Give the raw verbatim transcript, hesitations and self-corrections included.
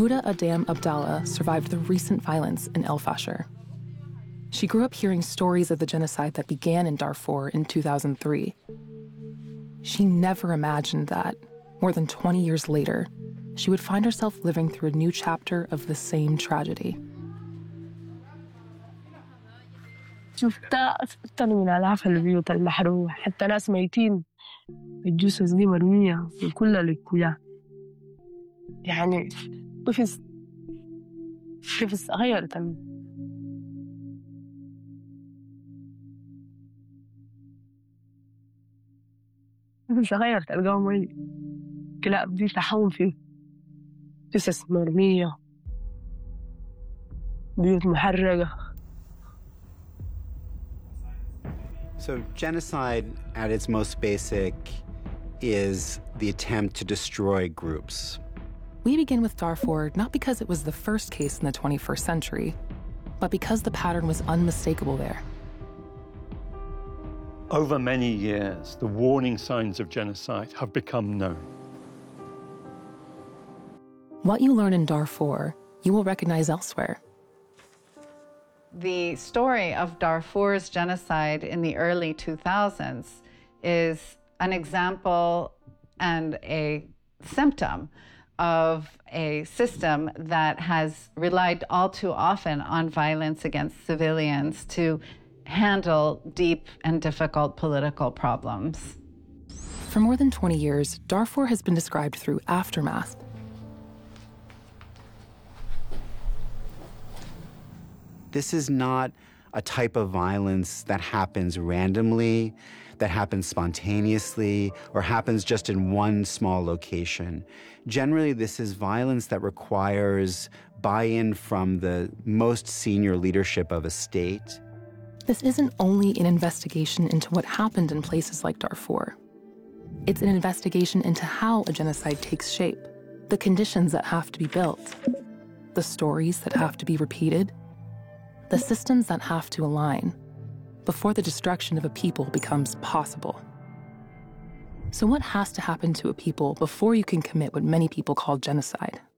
Huda Adam Abdallah survived the recent violence in El Fasher. She grew up hearing stories of the genocide that began in Darfur in two thousand three. She never imagined that, more than twenty years later, she would find herself living through a new chapter of the same tragedy. شفتها أكثر من آلاف البيوت المحروقة، حتى ناس ميتين الجثث دي مرمية في كل الاتجاه. يعني طفل طفل صغير تم. طفل صغير تلقاه ميت. كلاب دي تحوم فيه. جثث مرمية. بيوت محرقة. So genocide, at its most basic, is the attempt to destroy groups. We begin with Darfur not because it was the first case in the twenty-first century, but because the pattern was unmistakable there. Over many years, the warning signs of genocide have become known. What you learn in Darfur, you will recognize elsewhere. The story of Darfur's genocide in the early two thousands is an example and a symptom of a system that has relied all too often on violence against civilians to handle deep and difficult political problems. For more than twenty years, Darfur has been described through aftermath. This is not a type of violence that happens randomly, that happens spontaneously, or happens just in one small location. Generally, this is violence that requires buy-in from the most senior leadership of a state. This isn't only an investigation into what happened in places like Darfur. It's an investigation into how a genocide takes shape, the conditions that have to be built, the stories that have to be repeated, the systems that have to align before the destruction of a people becomes possible. So what has to happen to a people before you can commit what many people call genocide?